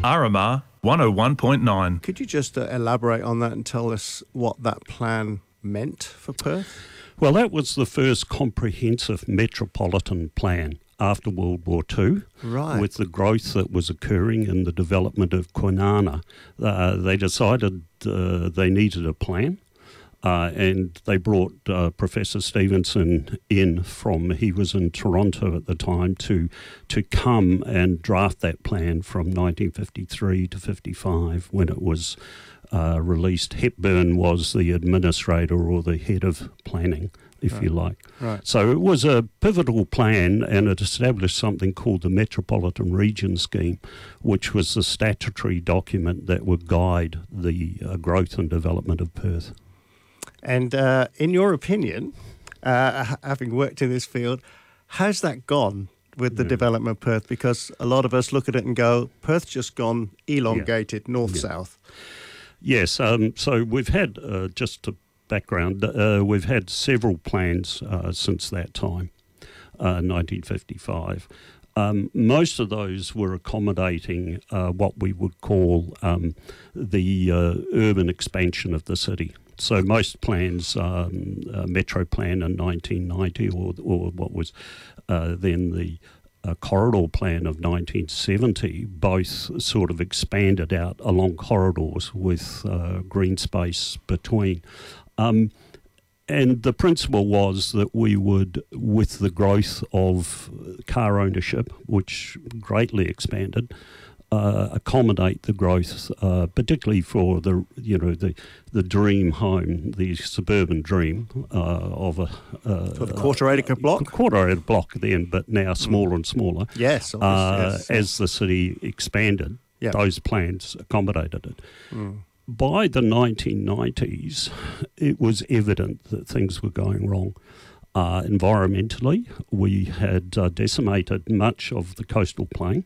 RMR 101.9. Could you just elaborate on that and tell us what that plan meant for Perth? Well, that was the first comprehensive metropolitan plan after World War II. Right. With the growth that was occurring in the development of Kwinana, they decided they needed a plan. And they brought Professor Stevenson in he was in Toronto at the time, to come and draft that plan from 1953 to 55 when it was released. Hepburn was the administrator or the head of planning, if you like. Right. So it was a pivotal plan, and it established something called the Metropolitan Region Scheme, which was the statutory document that would guide the growth and development of Perth. And in your opinion, having worked in this field, how's that gone with the development of Perth? Because a lot of us look at it and go, Perth's just gone elongated north-south. Yes, so we've had, just to background, we've had several plans since that time, 1955. Most of those were accommodating what we would call the urban expansion of the city. So most plans, Metro Plan in 1990 or what was then the Corridor Plan of 1970, both sort of expanded out along corridors with green space between. And the principle was that we would, with the growth of car ownership, which greatly expanded, accommodate the growth, particularly for the dream home, the suburban dream of a for the quarter acre block. Quarter acre block then, but now smaller and smaller. Yes, yes. As the city expanded, those plans accommodated it. By the 1990s, it was evident that things were going wrong. Environmentally, we had decimated much of the coastal plain.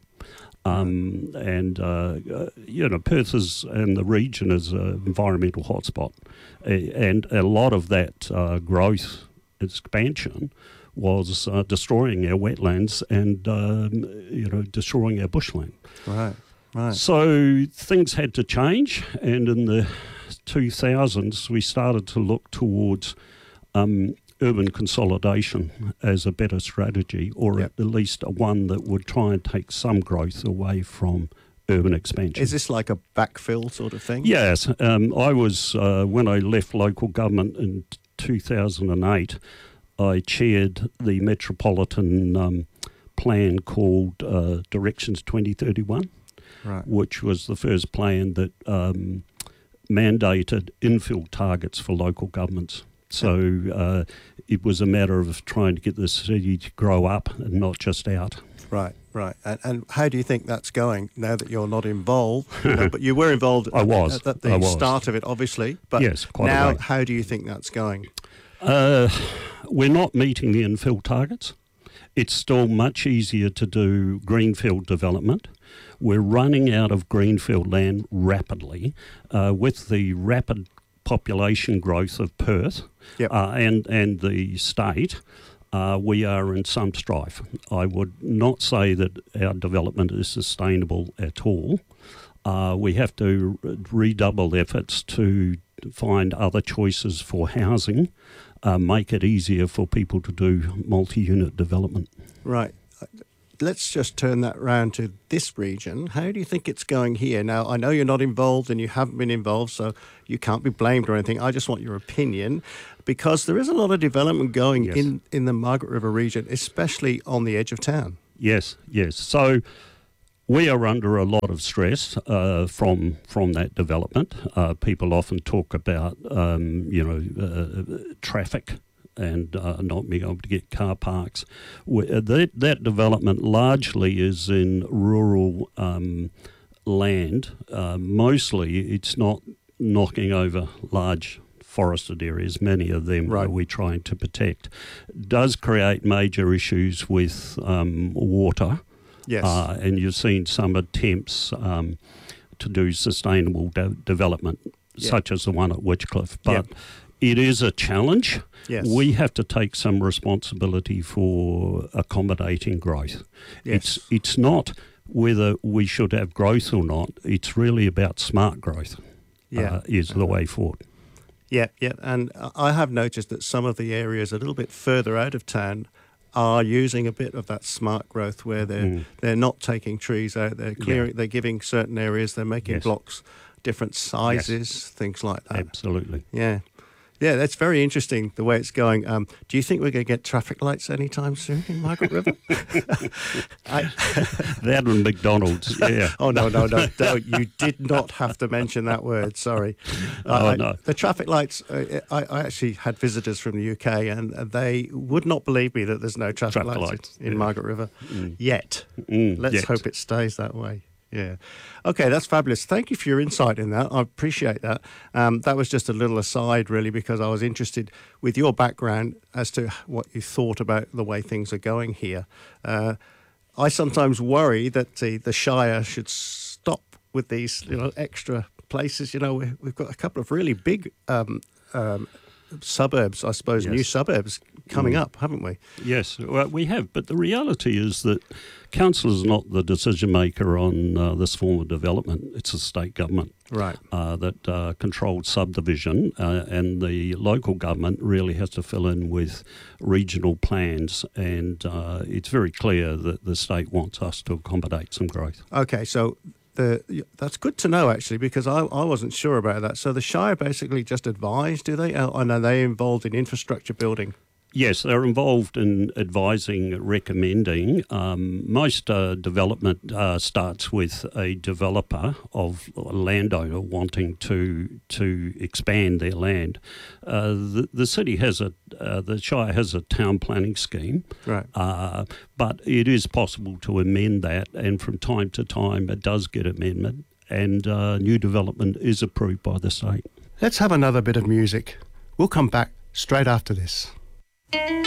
Perth and the region is an environmental hotspot, and a lot of that growth expansion was destroying our wetlands and destroying our bushland. Right. So things had to change, and in the 2000s we started to look towards urban consolidation as a better strategy, or at least one that would try and take some growth away from urban expansion. Is this like a backfill sort of thing? Yes. I was, when I left local government in 2008, I chaired the metropolitan plan called Directions 2031, which was the first plan that mandated infill targets for local governments. So it was a matter of trying to get the city to grow up and not just out. Right. And how do you think that's going now that you're not involved? But you were involved at the start of it, obviously. But yes, quite now, how do you think that's going? We're not meeting the infill targets. It's still much easier to do greenfield development. We're running out of greenfield land rapidly with the rapid population growth of Perth and the state. We are in some strife. I would not say that our development is sustainable at all. We have to redouble efforts to find other choices for housing, make it easier for people to do multi-unit development. Right. Let's just turn that round to this region. How do you think it's going here? Now, I know you're not involved and you haven't been involved, so you can't be blamed or anything. I just want your opinion, because there is a lot of development going in the Margaret River region, especially on the edge of town. Yes. So we are under a lot of stress from that development. People often talk about, traffic and not being able to get car parks. That development largely is in rural land. Mostly it's not knocking over large forested areas. Many of them are we trying to protect. Does create major issues with water. Yes. And you've seen some attempts to do sustainable development, such as the one at Witchcliffe. But it is a challenge. Yes. We have to take some responsibility for accommodating growth. Yes. It's not whether we should have growth or not, it's really about smart growth. Yeah. Is the way forward. Yeah, and I have noticed that some of the areas a little bit further out of town are using a bit of that smart growth where they're not taking trees out, they're clearing, they're giving certain areas, they're making blocks different sizes, things like that. Absolutely. Yeah, that's very interesting the way it's going. Do you think we're going to get traffic lights anytime soon in Margaret River? That and McDonald's, yeah. Oh, no, you did not have to mention that word, sorry. No. The traffic lights, I actually had visitors from the UK and they would not believe me that there's no traffic lights in Margaret River yet. Let's hope it stays that way. Yeah. Okay, that's fabulous. Thank you for your insight in that. I appreciate that. That was just a little aside, really, because I was interested with your background as to what you thought about the way things are going here. I sometimes worry that the Shire should stop with these, extra places. We've got a couple of really big suburbs, I suppose, new suburbs coming up, haven't we? Yes, well, we have. But the reality is that council is not the decision maker on this form of development. It's the state government that controls subdivision, and the local government really has to fill in with regional plans. And it's very clear that the state wants us to accommodate some growth. Okay, so that's good to know, actually, because I wasn't sure about that. So the Shire basically just advise, do they? And are they involved in infrastructure building? Yes, they're involved in advising, recommending. Most development starts with a developer of a landowner wanting to expand their land. The city has the Shire has a town planning scheme, right? But it is possible to amend that, and from time to time it does get amendment, and new development is approved by the state. Let's have another bit of music. We'll come back straight after this.